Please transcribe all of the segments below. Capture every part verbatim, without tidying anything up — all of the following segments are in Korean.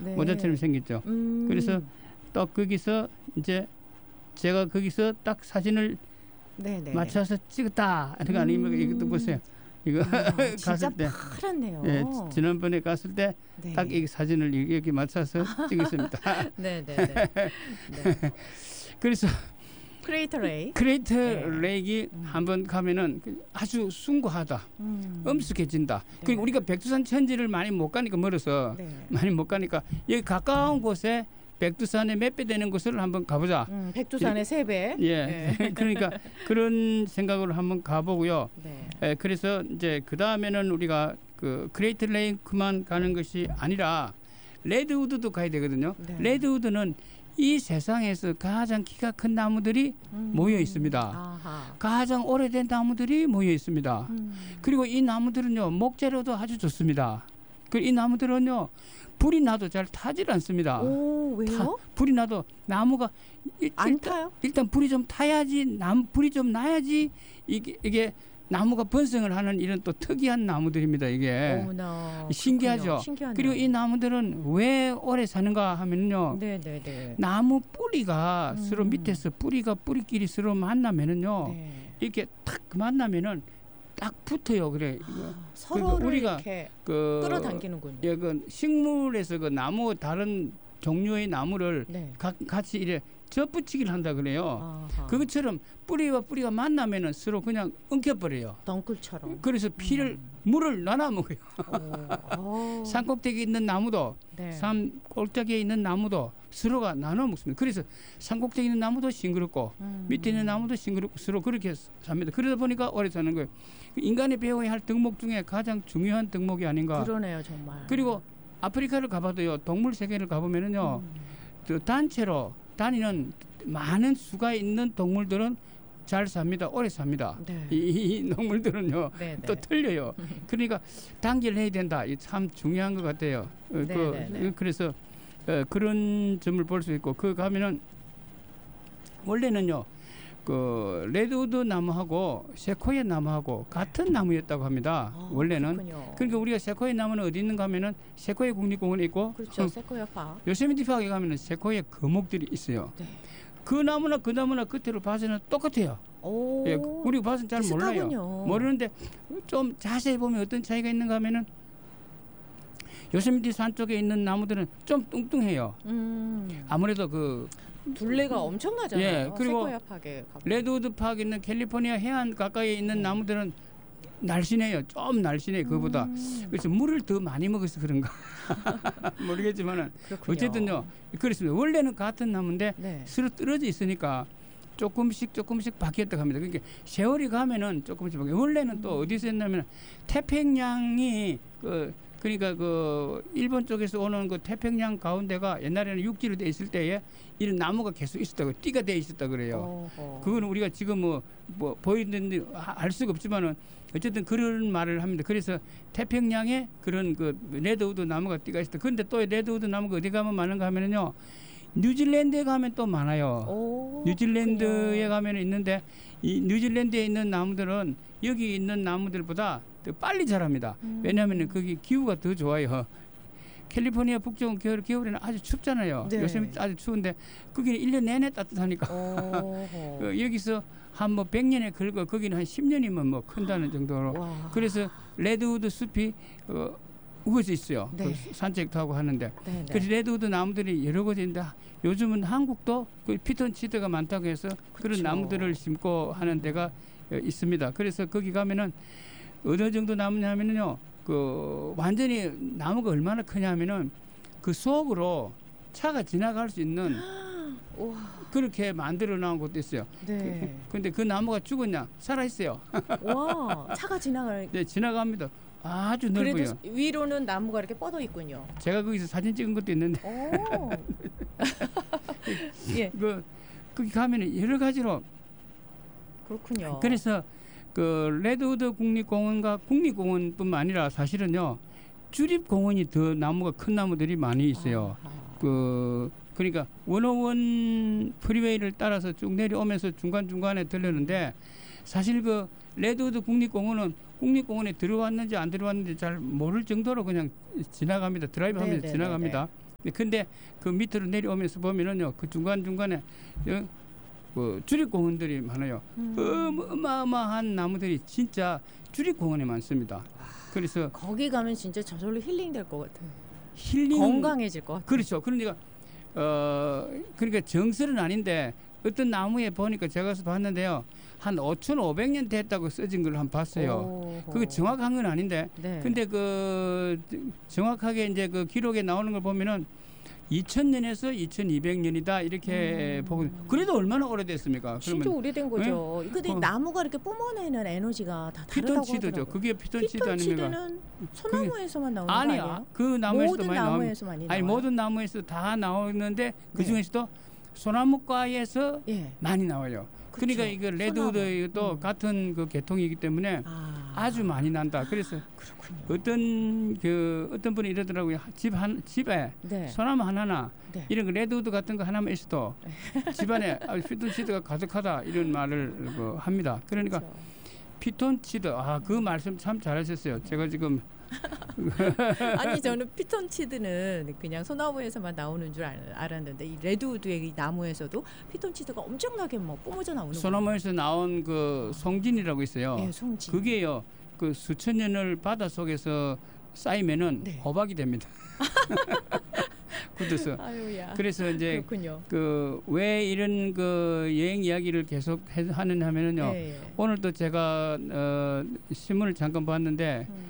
네. 모자처럼 생겼죠. 음. 그래서 또 거기서 이제 제가 거기서 딱 사진을 네네. 맞춰서 찍었다. 그러니까 아니면 음. 이것도 보세요. 이거 아, 갔을 때, 파랗네요. 예, 지난번에 갔을 때 딱 네. 이 사진을 이렇게 맞춰서 찍었습니다. 네네네. 네. 그래서 크레이터 레이. 크레이터 네. 레이기 음. 한번 가면은 아주 숭고하다, 음. 엄숙해진다. 네. 그리고 우리가 백두산 천지를 많이 못 가니까 멀어서 네. 많이 못 가니까 여기 가까운 곳에 백두산의 몇 배 되는 곳을 한번 가보자. 음, 백두산의 세 배. 예, 네. 그러니까 그런 생각으로 한번 가보고요. 네. 예, 그래서 이제 그 다음에는 우리가 그 크레이트 레이크만 가는 것이 아니라 레드우드도 가야 되거든요. 네. 레드우드는 이 세상에서 가장 키가 큰 나무들이 음. 모여 있습니다. 아하. 가장 오래된 나무들이 모여 있습니다. 음. 그리고 이 나무들은요, 목재로도 아주 좋습니다. 그리고 이 나무들은요, 불이 나도 잘 타질 않습니다. 오, 왜요? 타, 불이 나도 나무가 일, 안 일단, 타요? 일단 불이 좀 타야지, 남 불이 좀 나야지 이게 이게 나무가 번성을 하는 이런 또 특이한 나무들입니다. 이게 어머나, 신기하죠. 그렇군요. 신기하네요. 그리고 이 나무들은 왜 오래 사는가 하면요, 네네네. 나무 뿌리가 음. 서로 밑에서 뿌리가 뿌리끼리 서로 만나면은요, 네. 이렇게 탁 만나면은 딱 붙어요. 그래. 이거. 서로를 우리가 이렇게 그 끌어당기는군요. 예, 그 식물에서 그 나무 다른 종류의 나무를 네. 가, 같이 이래 접붙이기를 한다 그래요. 아하. 그것처럼 뿌리와 뿌리가 만나면은 서로 그냥 엉켜버려요. 덩굴처럼. 그래서 피를 음. 물을 나눠 먹어요. 오. 산 꼭대기에 있는 나무도 네. 산 꼭대기에 있는 나무도 서로가 나눠 먹습니다. 그래서 산 꼭대기에 있는 나무도 싱그럽고 음. 밑에 있는 나무도 싱그럽고 서로 그렇게 삽니다. 그러다 보니까 오래 사는 거예요. 인간이 배워야 할 덕목 중에 가장 중요한 덕목이 아닌가. 그러네요, 정말. 그리고 아프리카를 가봐도요, 동물 세계를 가보면은요, 음. 그 단체로 다니는 많은 수가 있는 동물들은 잘 삽니다. 오래 삽니다. 네. 이, 이 동물들은요, 네, 또 네. 틀려요. 그러니까 단계를 해야 된다. 이 참 중요한 것 같아요. 어, 네, 그, 네, 네. 그래서 어, 그런 점을 볼 수 있고, 그 가면은 원래는요, 그 레드우드 나무하고 세코이아 나무하고 같은 나무였다고 합니다. 아, 원래는. 그렇군요. 그러니까 우리가 세코이아 나무는 어디 있는가 하면은 세코이아 국립공원에 있고, 그렇죠. 음, 세코야 파. 요세미티 파크에 가면은 세코이아 거목들이 있어요. 네. 그 나무나 그 나무나 끝으로 봐서는 똑같아요. 오. 예, 우리가 봐서는 잘 몰라요. 비슷하군요. 모르는데 좀 자세히 보면 어떤 차이가 있는가 하면은 요세미티 산 쪽에 있는 나무들은 좀 뚱뚱해요. 음. 아무래도 그 둘레가 엄청나잖아요. 예, 그리고 세코야 파게 가면. 레드우드 파크 있는 캘리포니아 해안 가까이에 있는 네. 나무들은 날씬해요. 좀 날씬해 그보다. 음. 그래서 물을 더 많이 먹어서 그런가 모르겠지만은 그렇군요. 어쨌든요, 그렇습니다. 원래는 같은 나무인데 네. 서로 떨어져 있으니까 조금씩 조금씩 바뀌었다고 합니다. 그러니까 세월이 가면은 조금씩 바뀌어요. 원래는 또 어디서 했냐면 태평양이 그 그러니까 그 일본 쪽에서 오는 그 태평양 가운데가 옛날에는 육지로 돼 있을 때에 이런 나무가 계속 있었다고, 띠가 돼 있었다 그래요. 어허. 그거는 우리가 지금 뭐, 뭐 보이는데 알 수가 없지만은 어쨌든 그런 말을 합니다. 그래서 태평양에 그런 그 레드우드 나무가 띠가 있었다. 그런데 또 레드우드 나무가 어디 가면 많은가 하면은요, 뉴질랜드에 가면 또 많아요. 오, 뉴질랜드에 그렇군요. 가면 있는데 이 뉴질랜드에 있는 나무들은 여기 있는 나무들보다 더 빨리 자랍니다. 음. 왜냐하면 거기 기후가 더 좋아요. 캘리포니아 북쪽은 겨울, 겨울에는 아주 춥잖아요. 네. 요즘 아주 추운데 거기는 일 년 내내 따뜻하니까 어허. 어, 여기서 한 뭐 백 년에 걸고 거기는 한 십 년이면 뭐 큰다는 정도로. 와. 그래서 레드우드 숲이 어, 우거져 있어요. 네. 그 산책도 하고 하는데. 네, 네. 그래서 레드우드 나무들이 여러 곳에 있는데 요즘은 한국도 그 피톤치드가 많다고 해서 그런 그쵸. 나무들을 심고 하는 데가 어, 있습니다. 그래서 거기 가면은 어느 정도 나무냐면요, 그 완전히 나무가 얼마나 크냐면은 그 속으로 차가 지나갈 수 있는 우와. 그렇게 만들어 놓은 곳도 있어요. 네. 근데 그 나무가 죽었냐? 살아 있어요. 와, 차가 지나갈. 네, 지나갑니다. 아주 넓어요. 그래도 위로는 나무가 이렇게 뻗어 있군요. 제가 거기서 사진 찍은 것도 있는데 오. 예, 그 거기 가면은 여러 가지로. 그렇군요. 그래서 그 레드우드 국립공원과 국립공원뿐만 아니라 사실은요, 주립공원이 더 나무가 큰 나무들이 많이 있어요. 아하. 그 그러니까 원오원 프리웨이를 따라서 쭉 내려오면서 중간 중간에 들르는데 사실 그 레드우드 국립공원은 국립공원에 들어왔는지 안 들어왔는지 잘 모를 정도로 그냥 지나갑니다. 드라이브하면서 네네네네. 지나갑니다. 근데 그 밑으로 내려오면서 보면은요, 그 중간 중간에 그 주립공원들이 많아요. 음. 어마어마한 나무들이 진짜 주립공원에 많습니다. 그래서 거기 가면 진짜 저절로 힐링 될 것 같아요. 힐링 건강해질 것 같아요. 그렇죠. 그러니까 어 그러니까 정설은 아닌데 어떤 나무에 보니까 제가 가서 봤는데요. 한 오천오백 년 됐다고 써진 걸 한번 봤어요. 오호. 그게 정확한 건 아닌데. 네. 근데 그 정확하게 이제 그 기록에 나오는 걸 보면은 이천 년에서 이천이백 년이다 이렇게 음. 보고 그래도 얼마나 오래됐습니까? 진짜 오래된 거죠. 근데 어. 나무가 이렇게 뿜어내는 에너지가 다 다르다고 피톤치드죠. 하더라고요. 그게 피톤치드 아닙니까? 피톤치드는 소나무에서만 나오는 아니야. 거 아니에요? 그 나무에서도 모든 많이 나옵니다. 나무에서 많이 아니 나와요? 모든 나무에서 다 나오는데 그 네. 중에서도 소나무과에서 예. 많이 나와요. 그쵸. 그러니까 이거 레드우드도 음. 같은 그 계통이기 때문에 아. 아주 많이 난다. 그래서 그렇군요. 어떤 그 어떤 분이 이러더라고요. 집 한 집에 네. 소나무 하나나 네. 이런 거 레드우드 같은 거 하나만 있어도 집안에 아, 피톤치드가 가득하다 이런 말을 그 합니다. 그러니까 그렇죠. 피톤치드 아 그 말씀 참 잘하셨어요. 제가 지금 아니 저는 피톤치드는 그냥 소나무에서만 나오는 줄 알, 알았는데 이 레드우드의 이 나무에서도 피톤치드가 엄청나게 뭐 뿜어져 나오는 소나무에서 나온 그 송진이라고 있어요. 거예요. 예, 송진. 그게요. 그 수천 년을 바다 속에서 쌓이면은 네. 호박이 됩니다. 굳어서. 아유야. 그래서 이제 그렇군요. 그 왜 이런 그 여행 이야기를 계속 해- 하느냐 하면은요. 예, 예. 오늘도 제가 어, 신문을 잠깐 봤는데 음.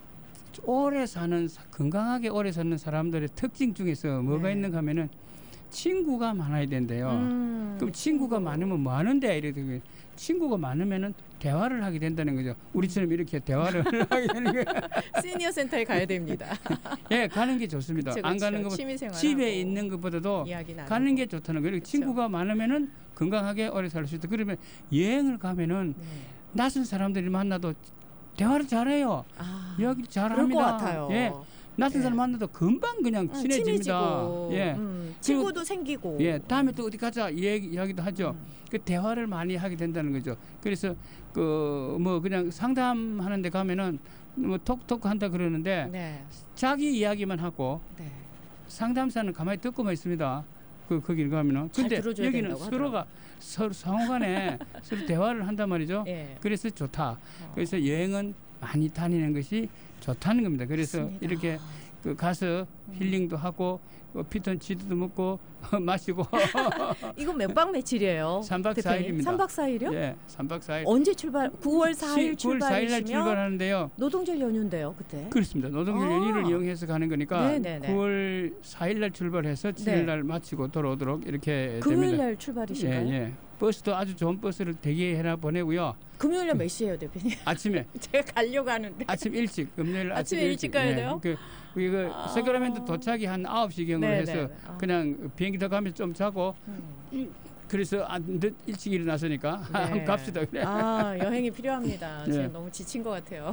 오래 사는 사- 건강하게 오래 사는 사람들의 특징 중에서 뭐가 네. 있는가 하면은 친구가 많아야 된대요. 음, 그럼 친구가 친구. 많으면 뭐 하는데 이렇게 친구가 많으면은 대화를 하게 된다는 거죠. 우리처럼 이렇게 대화를 하게 되는 거. 시니어 센터에 가야 됩니다. 예, 가는 게 좋습니다. 그쵸, 안 그쵸. 가는 것보다 취미생활 집에 하고 있는 것보다도 이야기 나누고. 가는 게 좋다는 거예요. 그쵸. 친구가 많으면은 건강하게 오래 살 수 있다. 그러면 여행을 가면은 네. 낯선 사람들이 만나도 대화를 잘해요. 아, 이야기를 그럴 잘합니다. 것 같아요. 예, 낯선 네. 사람 만나도 금방 그냥 응, 친해집니다. 친해지고, 예, 음, 친구도 생기고. 예, 다음에 또 어디 가자 이야기, 이야기도 하죠. 음. 그 대화를 많이 하게 된다는 거죠. 그래서 그 뭐 그냥 상담하는 데 가면은 뭐 톡톡 한다 그러는데 네. 자기 이야기만 하고 네. 상담사는 가만히 듣고만 있습니다. 그 거기를 가면은 잘 근데 들어줘야 여기는 된다고 서로가 서로 상호간에 서로 대화를 한단 말이죠. 예. 그래서 좋다. 어. 그래서 여행은 많이 다니는 것이 좋다는 겁니다. 그래서 맞습니다. 이렇게 그 가서 힐링도 하고 어, 피톤치드도 먹고 마시고 이거 몇 박 며칠이에요? 삼 박 사 일입니다. 삼 박 사 일이요? 예, 삼 박 사 일. 언제 출발? 구월 사 일 구월 사 일 날 출발이시면 출발하는데요. 노동절 연휴인데요, 그때. 그렇습니다. 노동절 아. 연휴를 이용해서 가는 거니까 네네네. 구월 사 일 날 출발해서 칠 일 날 마치고 돌아오도록 이렇게 금요일 됩니다. 날 출발이신가요? 예, 예. 버스도 아주 좋은 버스를 대기해라 보내고요. 금요일 날 몇 시에요, 대표님? 아침에 제가 가려고 하는데. 아침 일찍 금요일 아침 아침에 일찍 가야 돼요? 그 이거 아. 세크라멘토 도착이 한 아홉 시경으로 네네. 해서 아. 그냥 비행기 더 가면서 좀 자고 음. 그래서 아, 늦 일찍 일어났으니까 네. 갑시다 그래. 아, 여행이 필요합니다. 네. 지금 너무 지친 것 같아요.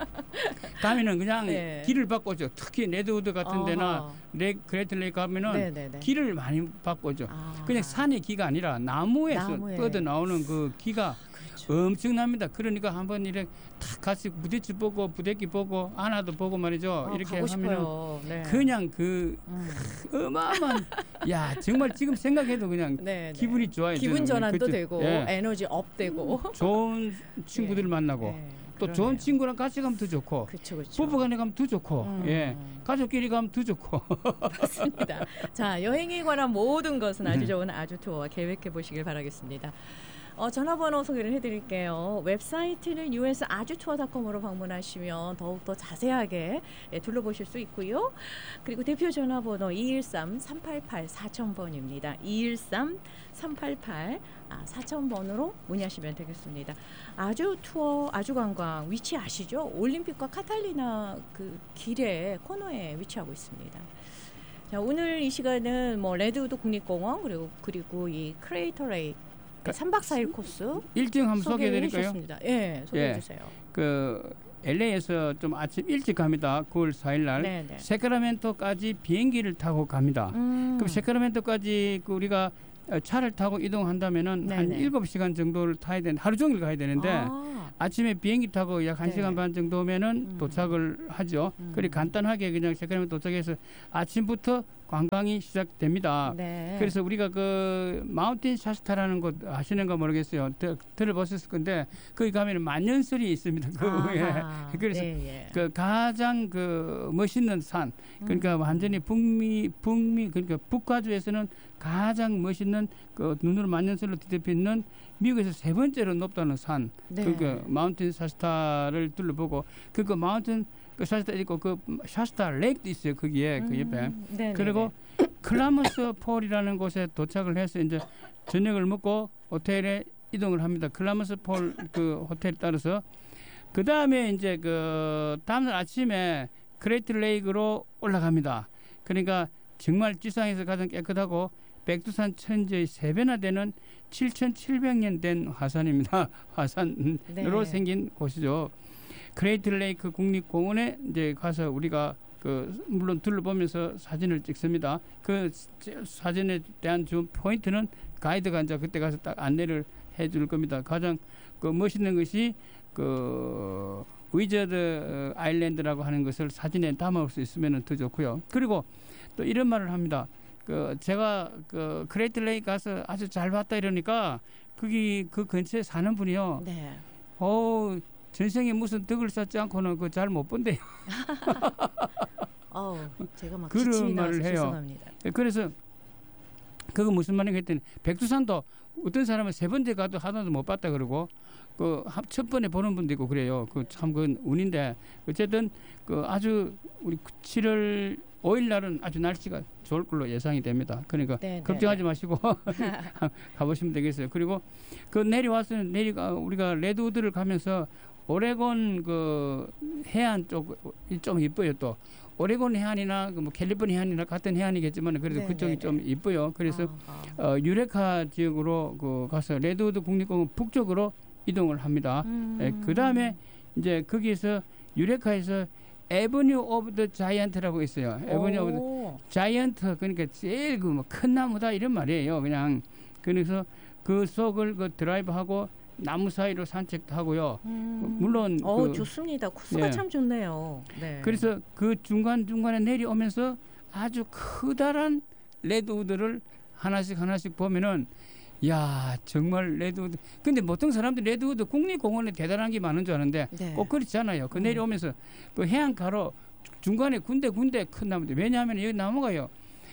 가면은 그냥 네. 길을 바꿔줘. 특히 레드우드 같은 데나 어허. 레, 그레이트레이크 가면은 네네네. 길을 많이 바꿔줘. 아. 그냥 산의 기가 아니라 나무에서 나무에. 뻗어 나오는 그 기가 그렇죠. 엄청납니다. 그러니까 한번 이렇게 탁 같이 부딪히 보고 부대끼 보고 안아도 보고 말이죠. 아, 이렇게 가고 하면은 싶어요. 네. 그냥 그 음. 어마어마한 야 정말 지금 생각해도 그냥 네, 네. 기분이 좋아요. 기분 저는. 전환도 그때, 되고 예. 에너지 업 되고. 좋은 친구들 만나고 네, 또 그러네요. 좋은 친구랑 같이 가면 더 좋고 그렇죠, 그렇죠. 부부간에 가면 더 좋고 음. 예 가족끼리 가면 더 좋고 맞습니다. 자, 여행에 관한 모든 것은 아주 네. 좋은 아주 투어와 계획해 보시길 바라겠습니다. 어, 전화번호 소개를 해드릴게요. 웹사이트는 유에스 아주투어닷컴으로 방문하시면 더욱더 자세하게 예, 둘러보실 수 있고요. 그리고 대표 전화번호 이일삼 삼팔팔 사천 번입니다. 이일삼 삼팔팔 아, 사천 번으로 문의하시면 되겠습니다. 아주 투어, 아주 관광 위치 아시죠? 올림픽과 카탈리나 그 길에 코너에 위치하고 있습니다. 자, 오늘 이 시간은 뭐 레드우드 국립공원 그리고 그리고 이 크레이터 레이크 삼 박 사 일 코스 일정 한번 소개해 소개해드릴까요? 주셨습니다. 예, 소개해 예. 주세요. 그 엘에이에서 좀 아침 일찍 갑니다. 구월 사 일 날 네, 네. 세크라멘토까지 비행기를 타고 갑니다. 음. 그럼 세크라멘토까지 그 우리가 어, 차를 타고 이동한다면은 한 네네. 일곱 시간 정도를 타야 되는 하루 종일 가야 되는데 아, 아침에 비행기 타고 약 한 네. 시간 반 정도면은 음. 도착을 하죠. 음. 그리 간단하게 그냥 세크라멘토 도착해서 아침부터 관광이 시작됩니다. 네. 그래서 우리가 그 마운틴 샤스타라는 곳 아시는가 모르겠어요. 들, 들어보셨을 건데 거기 가면은 만년설이 있습니다. 그 아하. 예. 그래서 네, 예. 그 가장 그 멋있는 산, 그러니까 음. 완전히 북미 북미 그러니까 북가주에서는 가장 멋있는 그 눈으로 만년설로 뒤덮여 있는 미국에서 세 번째로 높다는 산, 네. 그 마운틴 샤스타를 둘러보고 그그 마운틴 그 샤스타 있고 그 샤스타 레이크도 있어요 거기에 그 옆에. 음. 네, 그리고 클라머스 폴이라는 곳에 도착을 해서 이제 저녁을 먹고 호텔에 이동을 합니다. 클라머스 폴 그 호텔 따라서 그 다음에 이제 그 다음날 아침에 그레이트 레이크로 올라갑니다. 그러니까 정말 지상에서 가장 깨끗하고 백두산 천지의 세 배나 되는 칠천칠백 년 된 화산입니다. 화산으로 네. 생긴 곳이죠. 그레이트 레이크 국립공원에 이제 가서 우리가 그 물론 둘러보면서 사진을 찍습니다. 그 사진에 대한 좀 포인트는 가이드가 이제 그때 가서 딱 안내를 해줄 겁니다. 가장 그 멋있는 것이 그 위저드 아일랜드라고 하는 것을 사진에 담아올 수 있으면 더 좋고요. 그리고 또 이런 말을 합니다. 그 제가 그 그레이트 레이크 가서 아주 잘 봤다 이러니까 거기 그 근처에 사는 분이요. 네. 어 전생에 무슨 덕을 쌓지 않고는 그 잘 못 본대요. 어, 제가 막 그런 기침이 나와서 말을 해요. 죄송합니다. 그래서 그거 무슨 말인가 했더니 백두산도 어떤 사람은 세 번째 가도 하나도 못 봤다 그러고 그 첫 번에 보는 분도 있고 그래요. 그 참 그건 운인데 어쨌든 그 아주 우리 칠월 오일 날은 아주 날씨가 좋을 걸로 예상이 됩니다. 그러니까 네, 걱정하지 네. 마시고 가보시면 되겠어요. 그리고 그 내려와서 내리가 우리가 레드우드를 가면서 오레곤 그 해안 쪽 좀 이뻐요. 또 오레곤 해안이나 그 뭐 캘리포니아 해안이나 같은 해안이겠지만 그래도 네, 그쪽이 네, 좀 네. 이뻐요. 그래서 아, 어, 유레카 지역으로 그 가서 레드우드 국립공원 북쪽으로 이동을 합니다. 음. 예, 그 다음에 이제 거기에서 유레카에서 에버뉴 오브 더 자이언트라고 있어요. 에버뉴 오브 더 오. 자이언트 그러니까 제일 그 뭐 큰 나무다 이런 말이에요. 그냥 그래서 그 속을 그 드라이브하고 나무 사이로 산책도 하고요. 음. 물론 어, 그 좋습니다. 코스가 예. 참 좋네요. 네. 그래서 그 중간 중간에 내려오면서 아주 커다란 레드우드를 하나씩 하나씩 보면은 야 정말 레드우드. 근데 보통 사람들 레드우드 국립공원에 대단한 게 많은 줄 아는데 네. 꼭 그렇지 않아요. 그 음. 내려오면서 그 해안가로 중간에 군데군데 큰 나무들. 왜냐하면 여기 나무가요.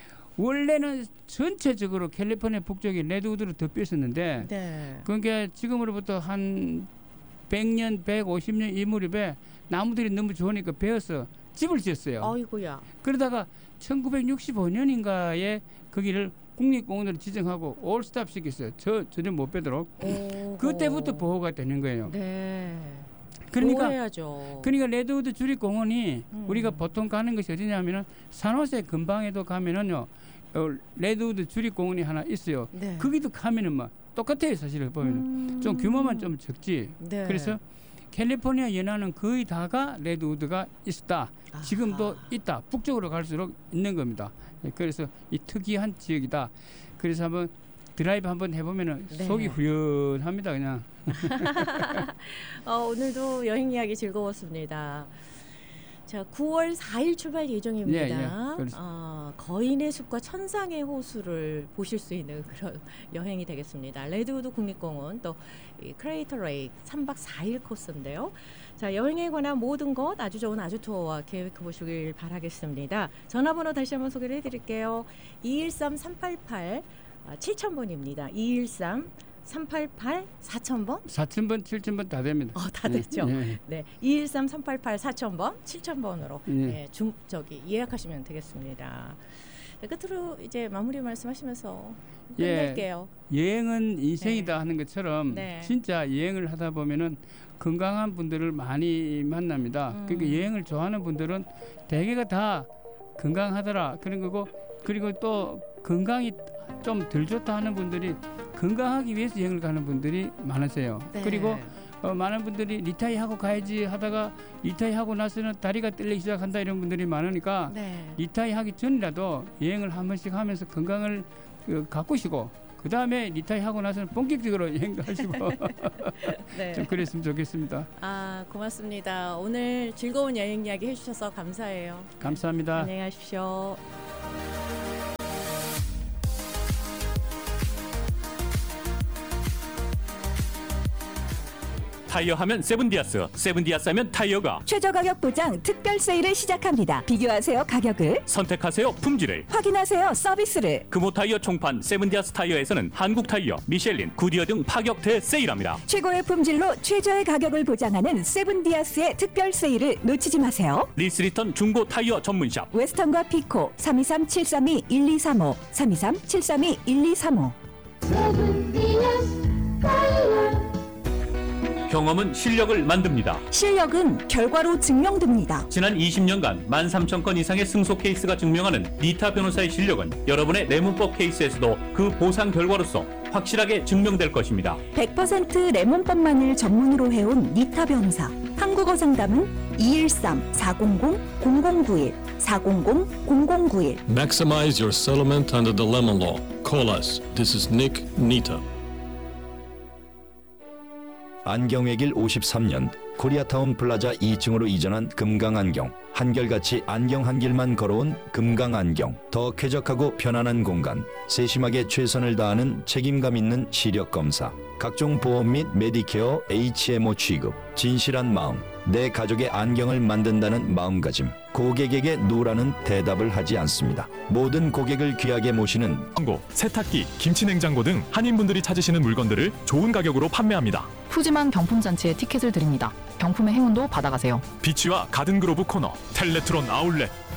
원래는 전체적으로 캘리포니아 북쪽이 레드우드로 덮여 있었는데 네. 그러니까 지금으로부터 한 백 년, 백오십 년 이 무렵에 나무들이 너무 좋으니까 베어서 집을 지었어요. 어이구야. 그러다가 천구백육십오 년인가에 거기를 국립공원으로 지정하고 올스탑 시켰어요. 저 전혀 못 빼도록. 오. 그때부터 보호가 되는 거예요. 네. 그러니까 보호해야죠. 그러니까 레드우드 주립공원이 음. 우리가 보통 가는 것이 어디냐면은 산호세 근방에도 가면은요 어, 레드우드 주립공원이 하나 있어요. 네. 거기도 가면은 뭐 똑같아요 사실을 보면은 음. 좀 규모만 좀 적지. 네. 그래서 캘리포니아 연안은 거의 다가 레드우드가 있었다. 아하. 지금도 있다. 북쪽으로 갈수록 있는 겁니다. 예, 그래서 이 특이한 지역이다. 그래서 한번 드라이브 한번 해보면은 네. 속이 후련합니다 그냥. 어, 오늘도 여행 이야기 즐거웠습니다. 자, 구월 사일 출발 예정입니다. 예, 예, 그렇습니다. 어, 거인의 숲과 천상의 호수를 보실 수 있는 그런 여행이 되겠습니다. 레드우드 국립공원 또 이 크레이터 레이크 삼 박 사 일 코스인데요. 자, 여행에 관한 모든 것 아주 좋은 아주 투어와 계획해 보시길 바라겠습니다. 전화번호 다시 한번 소개를 해드릴게요. 이일삼 삼팔팔 칠천 번입니다. 이일삼 삼팔팔 사천 번? 사천 번, 칠천 번 다 됩니다. 어, 다 됐죠. 예, 네, 이일삼 삼팔팔 사천 번, 칠천 번으로 예. 네, 중 저기 예약하시면 되겠습니다. 네, 끝으로 이제 마무리 말씀하시면서 예. 끝낼게요. 여행은 인생이다 네. 하는 것처럼 네. 진짜 여행을 하다 보면은 건강한 분들을 많이 만납니다. 음. 그러니까 여행을 좋아하는 분들은 대개가 다 건강하더라 그런 거고 그리고 또 건강이 좀 덜 좋다 하는 분들이 건강하기 위해서 여행을 가는 분들이 많으세요. 네. 그리고 어, 많은 분들이 리타이하고 가야지 하다가 리타이하고 나서는 다리가 떨리기 시작한다 이런 분들이 많으니까 네. 리타이하기 전이라도 여행을 한 번씩 하면서 건강을 어, 가꾸시고 그 다음에 리타이하고 나서는 본격적으로 여행도 하시고 네. 좀 그랬으면 좋겠습니다. 아, 고맙습니다. 오늘 즐거운 여행 이야기 해주셔서 감사해요. 감사합니다. 안녕히 가십시오. 타이어 하면 세븐디아스, 세븐디아스 하면 타이어가. 최저 가격 보장 특별 세일을 시작합니다. 비교하세요 가격을. 선택하세요 품질을. 확인하세요 서비스를. 금호 타이어 총판 세븐디아스 타이어에서는 한국 타이어, 미셸린, 구디어 등 파격 대세일합니다. 최고의 품질로 최저의 가격을 보장하는 세븐디아스의 특별 세일을 놓치지 마세요. 리스리턴 중고 타이어 전문샵. 웨스턴과 피코 삼이삼 칠삼이 일이삼오 삼이삼 칠삼이 일이삼오. 경험은 실력을 만듭니다. 실력은 결과로 증명됩니다. 지난 이십 년간 만 삼천 건 이상의 승소 케이스가 증명하는 니타 변호사의 실력은 여러분의 내문법 케이스에서도 그 보상 결과로서 확실하게 증명될 것입니다. 백 퍼센트 레몬법만을 전문으로 해온 니타 변호사. 한국어 상담은 이일삼 사공공 공공구일 사공공 공공구일. Maximize your settlement under the lemon law. Call us. This is Nick Nita. 안경외길 오십삼 년 코리아타운 플라자 이 층으로 이전한 금강안경. 한결같이 안경 한 길만 걸어온 금강안경. 더 쾌적하고 편안한 공간. 세심하게 최선을 다하는 책임감 있는 시력 검사. 각종 보험 및 메디케어 에이치엠오 취급. 진실한 마음. 내 가족의 안경을 만든다는 마음가짐. 고객에게 노라는 대답을 하지 않습니다. 모든 고객을 귀하게 모시는 냉장고, 세탁기, 김치냉장고 등 한인분들이 찾으시는 물건들을 좋은 가격으로 판매합니다. 푸짐한 경품 잔치에 티켓을 드립니다. 경품의 행운도 받아가세요. 비치와 가든그로브 코너, 텔레트론 아울렛,